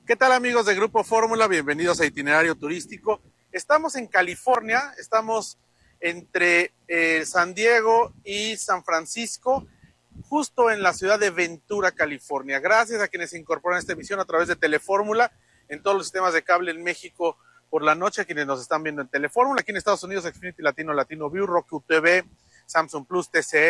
¿Qué tal amigos de Grupo Fórmula? Bienvenidos a Itinerario Turístico. Estamos en California, estamos entre San Diego y San Francisco, justo en la ciudad de Ventura, California. Gracias a quienes se incorporan a esta emisión a través de Telefórmula, en todos los sistemas de cable en México por la noche, a quienes nos están viendo en Telefórmula, aquí en Estados Unidos, Xfinity Latino, Latino View, Roku TV, Samsung Plus, TCL,